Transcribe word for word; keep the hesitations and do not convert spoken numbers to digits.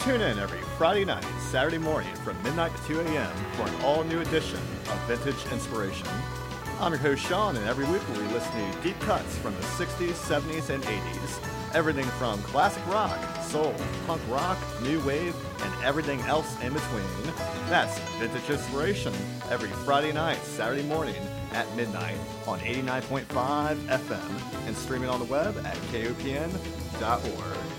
Tune in every Friday night, Saturday morning from midnight to two a.m. for an all-new edition of Vintage Inspiration. I'm your host, Sean, and every week we listen to deep cuts from the sixties, seventies, and eighties. Everything from classic rock, soul, punk rock, new wave, and everything else in between. That's Vintage Inspiration every Friday night, Saturday morning at midnight on eighty-nine point five F M and streaming on the web at K O P N dot org.